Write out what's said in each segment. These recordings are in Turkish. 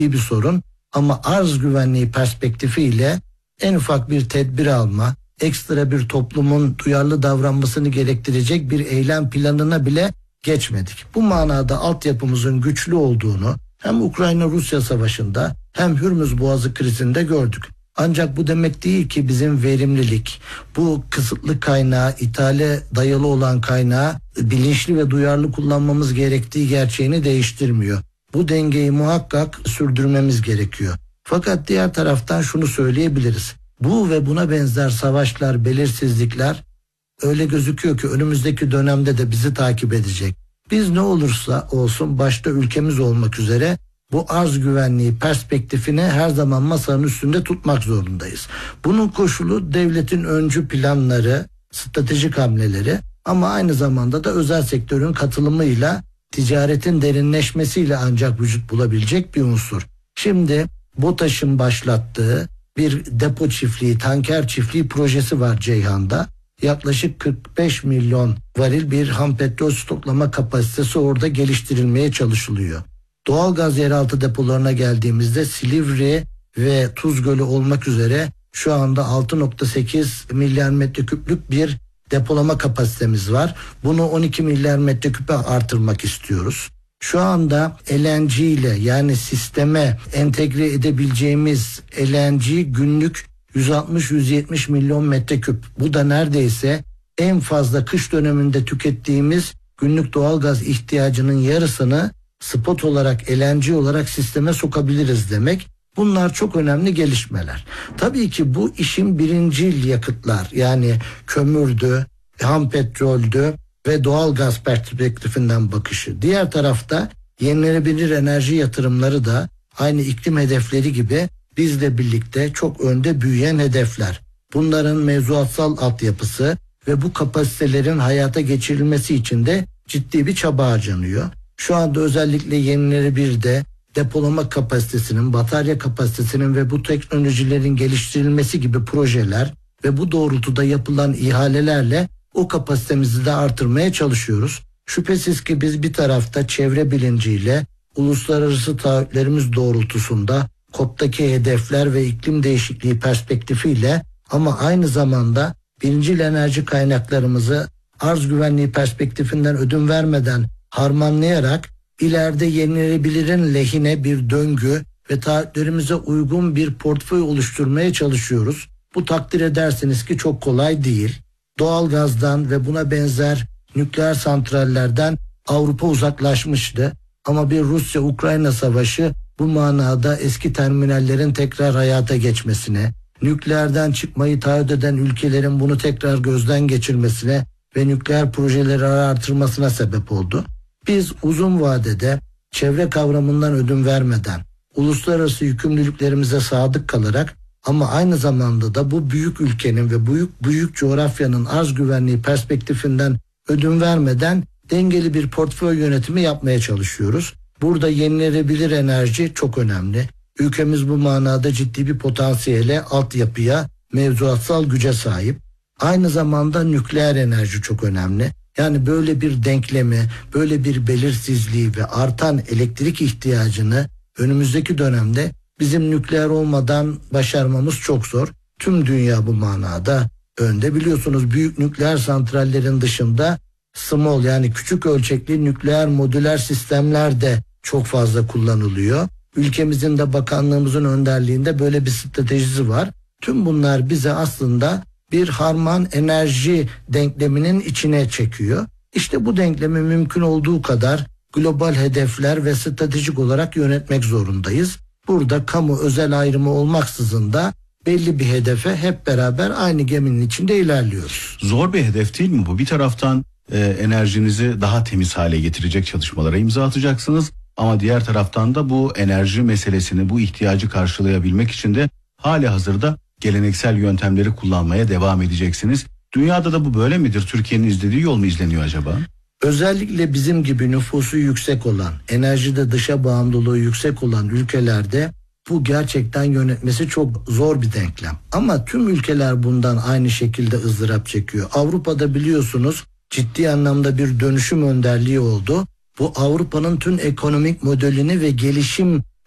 bir sorun. Ama arz güvenliği perspektifiyle en ufak bir tedbir alma, ekstra bir toplumun duyarlı davranmasını gerektirecek bir eylem planına bile geçmedik. Bu manada altyapımızın güçlü olduğunu hem Ukrayna-Rusya savaşında hem Hürmüz Boğazı krizinde gördük. Ancak bu demek değil ki bizim verimlilik, bu kısıtlı kaynağı, ithale dayalı olan kaynağı bilinçli ve duyarlı kullanmamız gerektiği gerçeğini değiştirmiyor. Bu dengeyi muhakkak sürdürmemiz gerekiyor. Fakat diğer taraftan şunu söyleyebiliriz. Bu ve buna benzer savaşlar, belirsizlikler öyle gözüküyor ki önümüzdeki dönemde de bizi takip edecek. Biz ne olursa olsun başta ülkemiz olmak üzere bu arz güvenliği perspektifini her zaman masanın üstünde tutmak zorundayız. Bunun koşulu devletin öncü planları, stratejik hamleleri ama aynı zamanda da özel sektörün katılımıyla, ticaretin derinleşmesiyle ancak vücut bulabilecek bir unsur. Şimdi BOTAŞ'ın başlattığı bir depo çiftliği, tanker çiftliği projesi var Ceyhan'da. Yaklaşık 45 milyon varil bir ham petrol stoklama kapasitesi orada geliştirilmeye çalışılıyor. Doğalgaz yeraltı depolarına geldiğimizde Silivri ve Tuz Gölü olmak üzere şu anda 6.8 milyar metreküplük bir depolama kapasitemiz var. Bunu 12 milyar metreküpe artırmak istiyoruz. Şu anda LNG ile yani sisteme entegre edebileceğimiz LNG günlük 160-170 milyon metreküp. Bu da neredeyse en fazla kış döneminde tükettiğimiz günlük doğalgaz ihtiyacının yarısını spot olarak, LNG olarak sisteme sokabiliriz demek. Bunlar çok önemli gelişmeler. Tabii ki bu işin birincil yakıtlar yani kömürdü, ham petroldü ve doğalgaz perspektifinden bakışı. Diğer tarafta yenilenebilir enerji yatırımları da aynı iklim hedefleri gibi bizle birlikte çok önde büyüyen hedefler. Bunların mevzuatsal altyapısı ve bu kapasitelerin hayata geçirilmesi için de ciddi bir çaba harcanıyor. Şu anda özellikle yenilenebilirde depolama kapasitesinin, batarya kapasitesinin ve bu teknolojilerin geliştirilmesi gibi projeler ve bu doğrultuda yapılan ihalelerle o kapasitemizi de artırmaya çalışıyoruz. Şüphesiz ki biz bir tarafta çevre bilinciyle, uluslararası taahhütlerimiz doğrultusunda COP'taki hedefler ve iklim değişikliği perspektifiyle ama aynı zamanda birincil enerji kaynaklarımızı arz güvenliği perspektifinden ödün vermeden harmanlayarak ileride yenilenebilirin lehine bir döngü ve taahhütlerimize uygun bir portföy oluşturmaya çalışıyoruz. Bu takdir edersiniz ki çok kolay değil. Doğalgazdan ve buna benzer nükleer santrallerden Avrupa uzaklaşmıştı. Ama bir Rusya-Ukrayna savaşı bu manada eski terminallerin tekrar hayata geçmesine, nükleerden çıkmayı taahhüt eden ülkelerin bunu tekrar gözden geçirmesine ve nükleer projeleri artırmasına sebep oldu. Biz uzun vadede çevre kavramından ödün vermeden, uluslararası yükümlülüklerimize sadık kalarak ama aynı zamanda da bu büyük ülkenin ve büyük coğrafyanın arz güvenliği perspektifinden ödün vermeden dengeli bir portföy yönetimi yapmaya çalışıyoruz. Burada yenilenebilir enerji çok önemli. Ülkemiz bu manada ciddi bir potansiyele, altyapıya, mevzuatsal güce sahip. Aynı zamanda nükleer enerji çok önemli. Yani böyle bir denklemi, böyle bir belirsizliği ve artan elektrik ihtiyacını önümüzdeki dönemde bizim nükleer olmadan başarmamız çok zor. Tüm dünya bu manada önde. Biliyorsunuz büyük nükleer santrallerin dışında small yani küçük ölçekli nükleer modüler sistemler de çok fazla kullanılıyor. Ülkemizin de bakanlığımızın önderliğinde böyle bir stratejisi var. Tüm bunlar bize aslında bir harman enerji denkleminin içine çekiyor. İşte bu denklemi mümkün olduğu kadar global hedefler ve stratejik olarak yönetmek zorundayız. Burada kamu özel ayrımı olmaksızın da belli bir hedefe hep beraber aynı geminin içinde ilerliyoruz. Zor bir hedef değil mi bu? Bir taraftan enerjinizi daha temiz hale getirecek çalışmalara imza atacaksınız. Ama diğer taraftan da bu enerji meselesini, bu ihtiyacı karşılayabilmek için de halihazırda geleneksel yöntemleri kullanmaya devam edeceksiniz. Dünyada da bu böyle midir? Türkiye'nin izlediği yol mu izleniyor acaba? Özellikle bizim gibi nüfusu yüksek olan, enerjide dışa bağımlılığı yüksek olan ülkelerde bu gerçekten yönetmesi çok zor bir denklem. Ama tüm ülkeler bundan aynı şekilde ızdırap çekiyor. Avrupa'da biliyorsunuz ciddi anlamda bir dönüşüm önderliği oldu. Bu Avrupa'nın tüm ekonomik modelini ve gelişim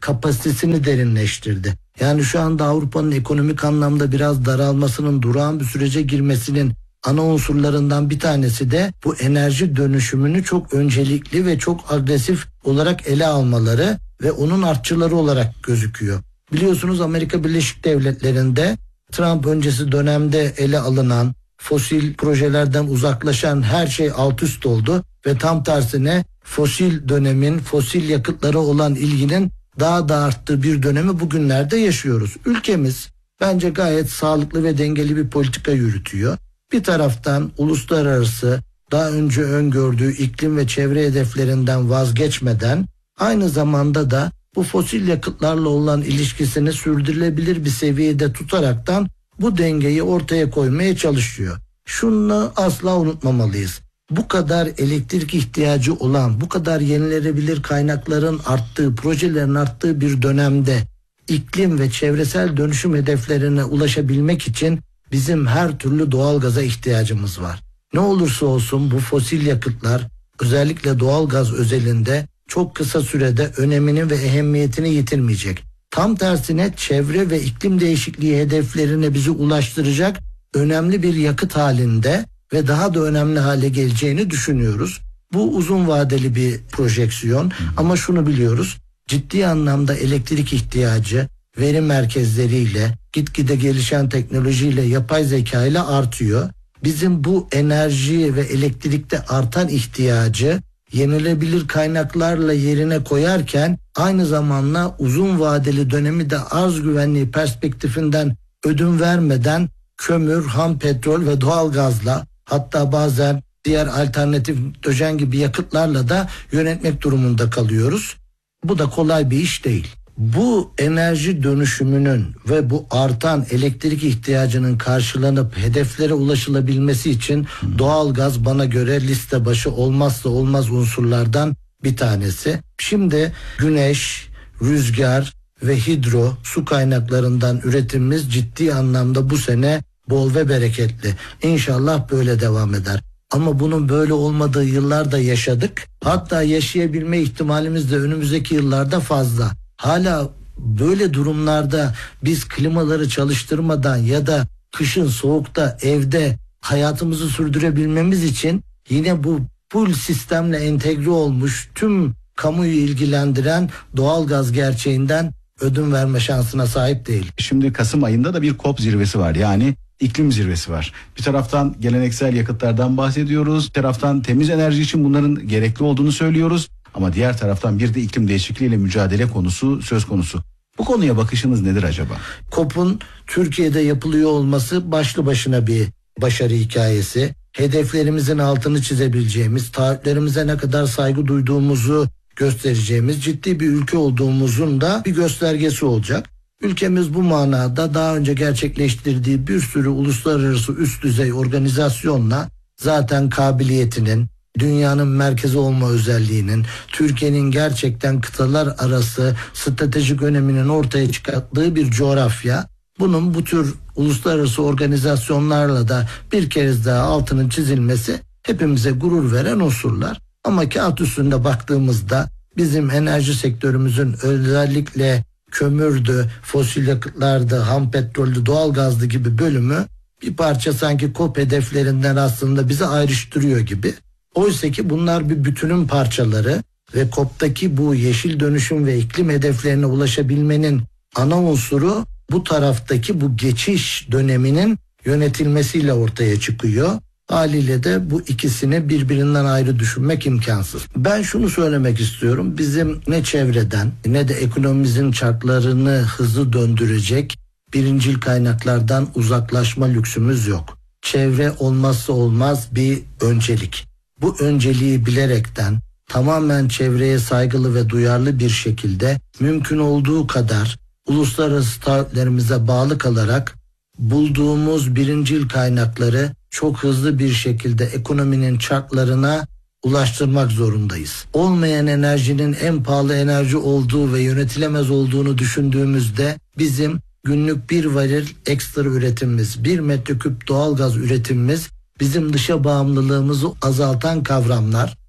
kapasitesini derinleştirdi. Yani şu anda Avrupa'nın ekonomik anlamda biraz daralmasının, durağan bir sürece girmesinin ana unsurlarından bir tanesi de bu enerji dönüşümünü çok öncelikli ve çok agresif olarak ele almaları ve onun artçıları olarak gözüküyor. Biliyorsunuz Amerika Birleşik Devletleri'nde Trump öncesi dönemde ele alınan fosil projelerden uzaklaşan her şey alt üst oldu ve tam tersine fosil dönemin, fosil yakıtlara olan ilginin daha da arttığı bir dönemi bugünlerde yaşıyoruz. Ülkemiz bence gayet sağlıklı ve dengeli bir politika yürütüyor. Bir taraftan uluslararası daha önce öngördüğü iklim ve çevre hedeflerinden vazgeçmeden aynı zamanda da bu fosil yakıtlarla olan ilişkisini sürdürülebilir bir seviyede tutaraktan bu dengeyi ortaya koymaya çalışıyor. Şunu asla unutmamalıyız. Bu kadar elektrik ihtiyacı olan, bu kadar yenilenebilir kaynakların arttığı, projelerin arttığı bir dönemde iklim ve çevresel dönüşüm hedeflerine ulaşabilmek için bizim her türlü doğalgaza ihtiyacımız var. Ne olursa olsun bu fosil yakıtlar, özellikle doğalgaz özelinde çok kısa sürede önemini ve ehemmiyetini yitirmeyecek. Tam tersine çevre ve iklim değişikliği hedeflerine bizi ulaştıracak önemli bir yakıt halinde ve daha da önemli hale geleceğini düşünüyoruz. Bu uzun vadeli bir projeksiyon ama şunu biliyoruz. Ciddi anlamda elektrik ihtiyacı veri merkezleriyle, gitgide gelişen teknolojiyle, yapay zeka ile artıyor. Bizim bu enerji ve elektrikte artan ihtiyacı yenilebilir kaynaklarla yerine koyarken aynı zamanda uzun vadeli dönemi de arz güvenliği perspektifinden ödün vermeden kömür, ham petrol ve doğalgazla, hatta bazen diğer alternatif hidrojen gibi yakıtlarla da yönetmek durumunda kalıyoruz. Bu da kolay bir iş değil. Bu enerji dönüşümünün ve bu artan elektrik ihtiyacının karşılanıp hedeflere ulaşılabilmesi için doğalgaz bana göre liste başı olmazsa olmaz unsurlardan bir tanesi. Şimdi güneş, rüzgar ve hidro su kaynaklarından üretimimiz ciddi anlamda bu sene bol ve bereketli. İnşallah böyle devam eder. Ama bunun böyle olmadığı yıllarda yaşadık. Hatta yaşayabilme ihtimalimiz de önümüzdeki yıllarda fazla. Hala böyle durumlarda biz klimaları çalıştırmadan ya da kışın soğukta evde hayatımızı sürdürebilmemiz için yine bu full sistemle entegre olmuş tüm kamuyu ilgilendiren doğalgaz gerçeğinden ödün verme şansına sahip değil. Şimdi Kasım ayında da bir COP zirvesi var, yani iklim zirvesi var. Bir taraftan geleneksel yakıtlardan bahsediyoruz, bir taraftan temiz enerji için bunların gerekli olduğunu söylüyoruz. Ama diğer taraftan bir de iklim değişikliğiyle mücadele konusu söz konusu. Bu konuya bakışınız nedir acaba? COP'un Türkiye'de yapılıyor olması başlı başına bir başarı hikayesi. Hedeflerimizin altını çizebileceğimiz, taahhütlerimize ne kadar saygı duyduğumuzu göstereceğimiz ciddi bir ülke olduğumuzun da bir göstergesi olacak. Ülkemiz bu manada daha önce gerçekleştirdiği bir sürü uluslararası üst düzey organizasyonla zaten kabiliyetinin, dünyanın merkezi olma özelliğinin, Türkiye'nin gerçekten kıtalar arası stratejik öneminin ortaya çıkarttığı bir coğrafya. Bunun bu tür uluslararası organizasyonlarla da bir kez daha altının çizilmesi hepimize gurur veren unsurlar. Ama kağıt üstünde baktığımızda bizim enerji sektörümüzün özellikle kömürdü, fosil yakıtlardı, ham petroldü, doğalgazdı gibi bölümü bir parça sanki COP hedeflerinden aslında bizi ayrıştırıyor gibi. Oysa ki bunlar bir bütünün parçaları ve COP'taki bu yeşil dönüşüm ve iklim hedeflerine ulaşabilmenin ana unsuru bu taraftaki bu geçiş döneminin yönetilmesiyle ortaya çıkıyor. Haliyle de bu ikisini birbirinden ayrı düşünmek imkansız. Ben şunu söylemek istiyorum. Bizim ne çevreden ne de ekonomimizin çarklarını hızlı döndürecek birincil kaynaklardan uzaklaşma lüksümüz yok. Çevre olmazsa olmaz bir öncelik. Bu önceliği bilerekten tamamen çevreye saygılı ve duyarlı bir şekilde mümkün olduğu kadar uluslararası taahhütlerimize bağlı kalarak bulduğumuz birincil kaynakları çok hızlı bir şekilde ekonominin çarklarına ulaştırmak zorundayız. Olmayan enerjinin en pahalı enerji olduğu ve yönetilemez olduğunu düşündüğümüzde bizim günlük bir varil ekstra üretimimiz, 1 metreküp doğalgaz üretimimiz bizim dışa bağımlılığımızı azaltan kavramlar.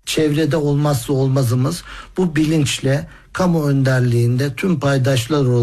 çevrede olmazsa olmazımız. Bu bilinçle kamu önderliğinde tüm paydaşlar